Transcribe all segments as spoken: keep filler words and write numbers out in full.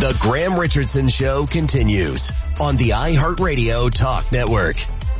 The Graham Richardson Show continues on the iHeartRadio Talk Network.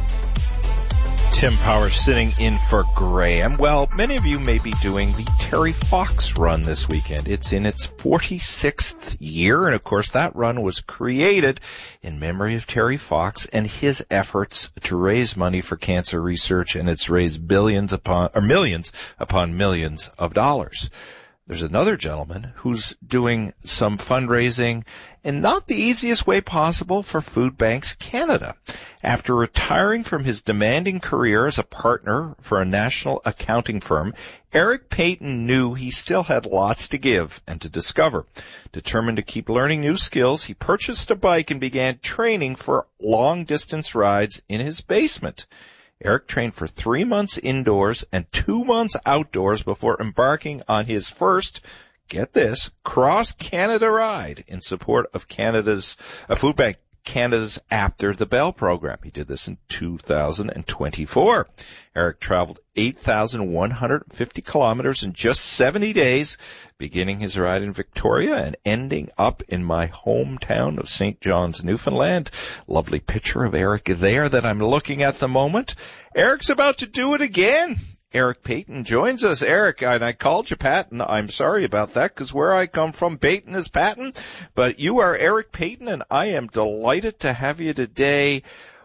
Tim Powers sitting in for Graham. Well, many of you may be doing the Terry Fox run this weekend. It's in its forty-sixth year, and of course that run was created in memory of Terry Fox and his efforts to raise money for cancer research, and it's raised billions upon, or millions upon millions of dollars. There's another gentleman who's doing some fundraising in not the easiest way possible for Food Banks Canada. After retiring from his demanding career as a partner for a national accounting firm, Eric Payton knew he still had lots to give and to discover. Determined to keep learning new skills, he purchased a bike and began training for long-distance rides in his basement. Eric trained for three months indoors and two months outdoors before embarking on his first, get this, cross-Canada ride in support of Canada's, uh, Food Bank Canada's After the Bell program. He did this in two thousand twenty-four. Eric traveled eight thousand one hundred fifty kilometers in just seventy days, beginning his ride in Victoria and ending up in my hometown of Saint John's, Newfoundland. Lovely picture of Eric there that I'm looking at the moment. Eric's about to do it again. Eric Payton joins us. Eric, and I called you Patton. I'm sorry about that, because where I come from, Payton is Patton. But you are Eric Payton, and I am delighted to have you today.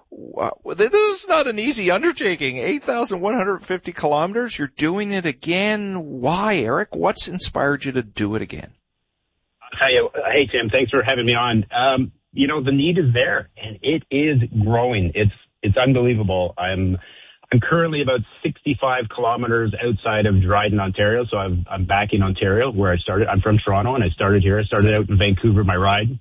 This is not an easy undertaking. eight thousand one hundred fifty kilometers. You're doing it again. Why, Eric? What's inspired you to do it again? I'll tell you, hey, Tim, thanks for having me on. Um, you know, the need is there, and it is growing. It's it's unbelievable. I'm I'm currently about sixty-five kilometers outside of Dryden, Ontario, so I'm, I'm back in Ontario where I started. I'm from Toronto, and I started here. I started out in Vancouver, my ride.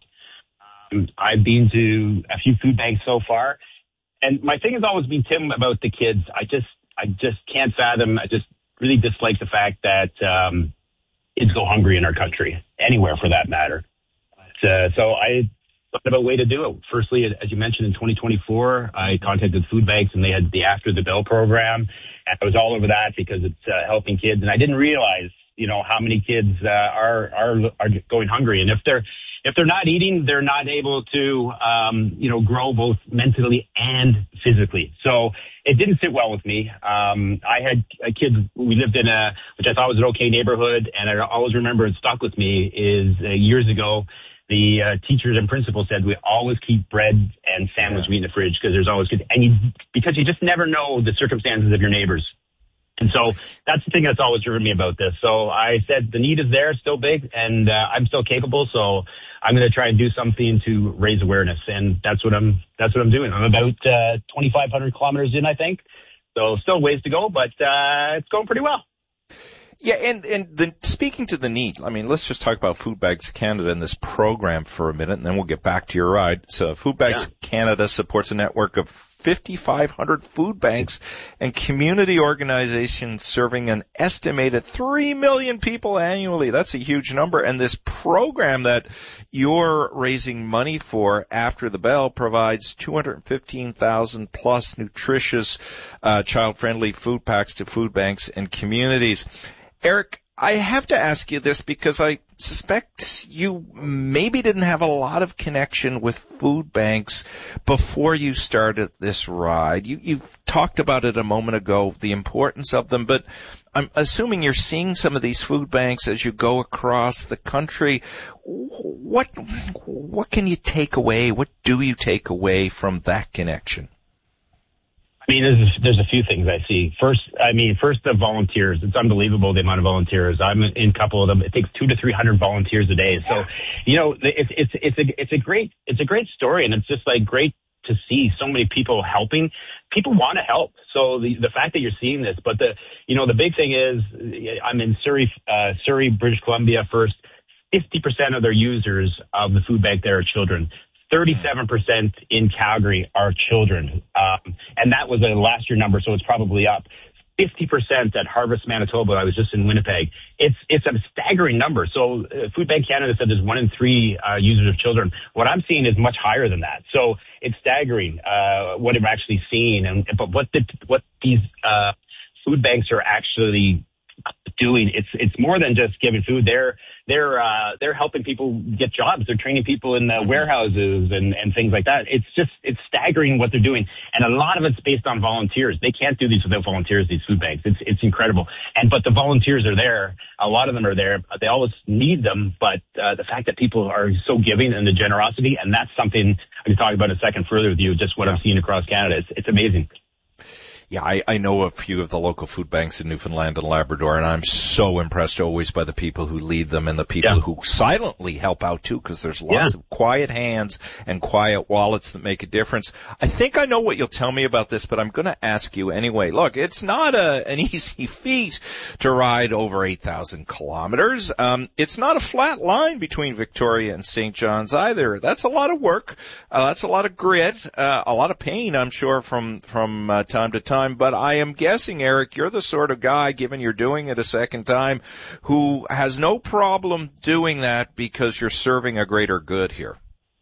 Um, I've been to a few food banks so far, and my thing has always been, Tim, about the kids. I just I just can't fathom, I just really dislike the fact that um, kids go hungry in our country, anywhere for that matter. But, uh, so I thought of a way to do it. Firstly, as you mentioned, in twenty twenty-four, I contacted food banks, and they had the After the Bell program. And I was all over that because it's uh, helping kids. And I didn't realize, you know, how many kids uh, are are are going hungry. And if they're if they're not eating, they're not able to, um, you know, grow both mentally and physically. So it didn't sit well with me. Um, I had a kid. We lived in a, which I thought was an okay neighborhood, and I always remember it stuck with me. Is uh, years ago, the uh, teachers and principals said we always keep bread and sandwich meat in the fridge because there's always good, and you, because you just never know the circumstances of your neighbors. And so that's the thing that's always driven me about this. So I said the need is there, still big, and uh, I'm still capable. So I'm going to try and do something to raise awareness, and that's what I'm. That's what I'm doing. I'm about uh, twenty-five hundred kilometers in, I think. So still ways to go, but uh, it's going pretty well. Yeah, and, and the, speaking to the need, I mean, let's just talk about Food Banks Canada and this program for a minute, and then we'll get back to your ride. So Food Banks yeah. Canada supports a network of fifty-five hundred food banks and community organizations serving an estimated three million people annually. That's a huge number. And this program that you're raising money for, After the Bell, provides two hundred fifteen thousand plus nutritious, uh, child-friendly food packs to food banks and communities. Eric, I have to ask you this because I suspect you maybe didn't have a lot of connection with food banks before you started this ride. You, you've talked about it a moment ago, the importance of them, but I'm assuming you're seeing some of these food banks as you go across the country. What, what can you take away? What do you take away from that connection? I mean, there's, there's a few things I see. First, I mean, first the volunteers. It's unbelievable the amount of volunteers. I'm in a couple of them. It takes two to three hundred volunteers a day. So, you know, it's it's it's a it's a great it's a great story, and it's just like great to see so many people helping. People want to help. So the the fact that you're seeing this, but the you know the big thing is, I'm in Surrey, uh, Surrey, British Columbia. First, fifty percent of their users of the food bank there are children. thirty-seven percent in Calgary are children. Um, and that was a last year number, so it's probably up. fifty percent at Harvest, Manitoba. I was just in Winnipeg. It's it's a staggering number. So uh, Food Bank Canada said there's one in three uh, users of children. What I'm seeing is much higher than that. So it's staggering uh, what I'm actually seeing. And but what the, what these uh, food banks are actually doing. It's it's more than just giving food. They're they're uh, they're helping people get jobs. They're training people in the warehouses and, and things like that. It's just it's staggering what they're doing, and a lot of it's based on volunteers. They can't do these without volunteers. These food banks. It's it's incredible. And but the volunteers are there. A lot of them are there. They always need them, but uh, the fact that people are so giving and the generosity, and that's something I can talk about a second further with you. Just what yeah. I'm seeing across Canada. It's it's amazing. Yeah, I, I know a few of the local food banks in Newfoundland and Labrador, and I'm so impressed always by the people who lead them and the people yeah. who silently help out too, because there's lots yeah. of quiet hands and quiet wallets that make a difference. I think I know what you'll tell me about this, but I'm going to ask you anyway. Look, it's not a, an easy feat to ride over eight thousand kilometers. Um, it's not a flat line between Victoria and Saint John's either. That's a lot of work. Uh, that's a lot of grit, uh, a lot of pain, I'm sure, from, from uh, time to time. But I am guessing, Eric, you're the sort of guy, given you're doing it a second time, who has no problem doing that because you're serving a greater good here.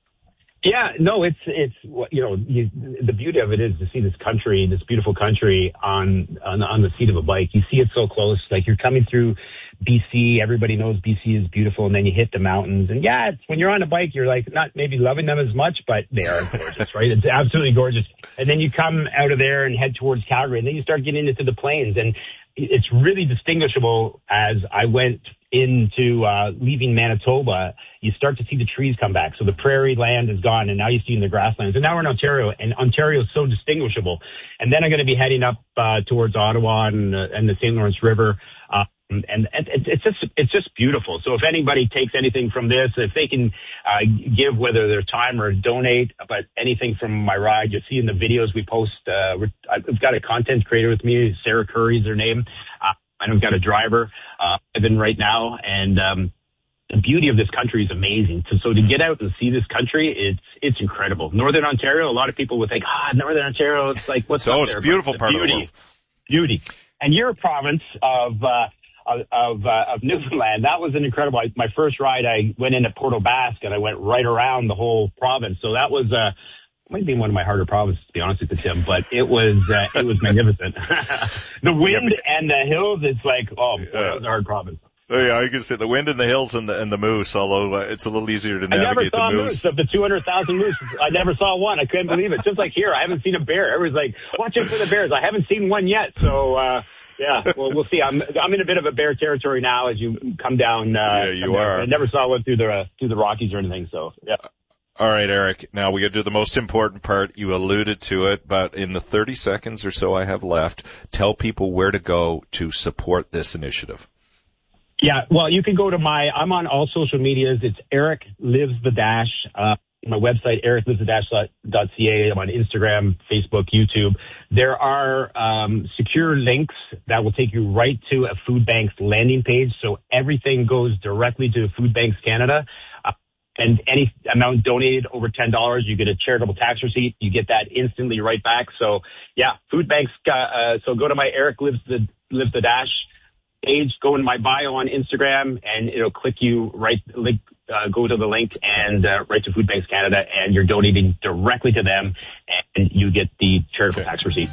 Yeah, no, it's, it's, you know, you, the beauty of it is to see this country, this beautiful country on, on, on the seat of a bike. You see it so close, like you're coming through B C, everybody knows B C is beautiful, and then you hit the mountains. And yeah, it's, when you're on a bike, you're like not maybe loving them as much, but they are gorgeous, right? It's absolutely gorgeous. And then you come out of there and head towards Calgary, and then you start getting into the plains, and it's really distinguishable. As I went into uh leaving Manitoba, you start to see the trees come back. So the prairie land is gone, and now you're seeing the grasslands. And now we're in Ontario, and Ontario is so distinguishable. And then I'm going to be heading up uh towards Ottawa and, uh, and the Saint Lawrence River. Uh, And it's just, it's just beautiful. So if anybody takes anything from this, if they can uh, give, whether their time or donate, but anything from my ride, you'll see in the videos we post. Uh, we're, I've got a content creator with me, Sarah Curry's her name. Uh, and we've got a driver, uh, Evan right now. And, um, the beauty of this country is amazing. So, so to get out and see this country, it's, it's incredible. Northern Ontario, a lot of people would think, ah, Northern Ontario, it's like, what's so up it's there? a beautiful the part beauty, of the world. Beauty. And your province of, uh, of of, uh, of Newfoundland, that was an incredible. I, my first ride, I went into Port aux Basques and I went right around the whole province. So that was uh, might be one of my harder provinces, to be honest with you, Tim. But it was uh, it was magnificent. The wind yeah, and the hills, it's like oh, boy, that was a hard province. Oh yeah, I can say the wind and the hills and the and the moose. Although uh, it's a little easier to navigate I never saw the a moose. moose of the two hundred thousand moose. I never saw one. I couldn't believe it. Just like here, I haven't seen a bear. Everyone's like, watch out for the bears. I haven't seen one yet. So. uh Yeah, well, we'll see. I'm I'm in a bit of a bear territory now as you come down. Uh, yeah, you are. I never saw one through the uh, through the Rockies or anything. So, yeah. All right, Eric. Now we got to do the most important part. You alluded to it, but in the thirty seconds or so I have left, tell people where to go to support this initiative. Yeah, well, you can go to my. I'm on all social medias. It's Eric Lives the Dash. Uh, my website, eric lives the dash dot c a. I'm on Instagram, Facebook, YouTube. There are um, secure links that will take you right to a food bank's landing page. So everything goes directly to Food Banks Canada. Uh, and any amount donated over ten dollars, you get a charitable tax receipt. You get that instantly right back. So, yeah, Food Banks. Uh, so go to my Eric Lives the, Lives the Dash page, go in my bio on Instagram, and it'll click you right, link, uh, go to the link and uh, right to Food Banks Canada, and you're donating directly to them, and you get the charitable tax receipt.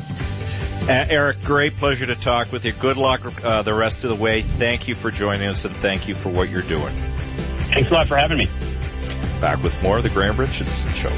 Uh, Eric, great pleasure to talk with you. Good luck uh, the rest of the way. Thank you for joining us, and thank you for what you're doing. Thanks a lot for having me. Back with more of the Graham Richardson Show.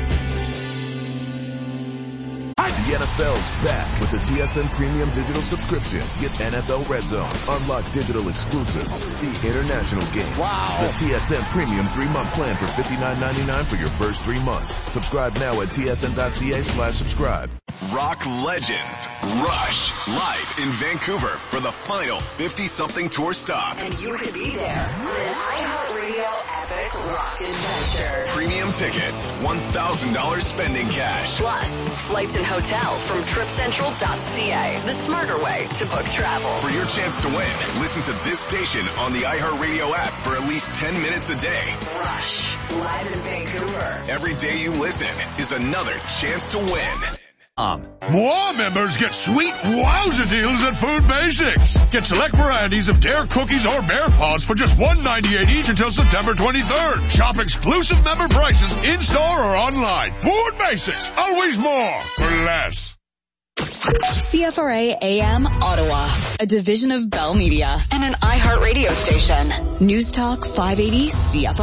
The N F L's back with the T S N Premium Digital Subscription. Get N F L Red Zone, unlock digital exclusives, see international games. Wow. The T S N Premium three-month plan for fifty-nine ninety-nine for your first three months. Subscribe now at T S N dot C A slash subscribe. Rock legends Rush live in Vancouver for the final fifty-something tour stop. And you could be there on an iHeartRadio epic rock adventure. Premium tickets, one thousand dollars spending cash. Plus, flights and hotel from trip central dot c a, the smarter way to book travel. For your chance to win, listen to this station on the iHeartRadio app for at least ten minutes a day. Rush, live in Vancouver. Every day you listen is another chance to win. Um. More members get sweet wowza deals at Food Basics. Get select varieties of Dare cookies or Bear Paws for just one ninety-eight each until September twenty-third. Shop exclusive member prices in-store or online. Food Basics, always more for less. C F R A A M Ottawa, a division of Bell Media And an iHeartRadio station. News Talk five eighty C F R A.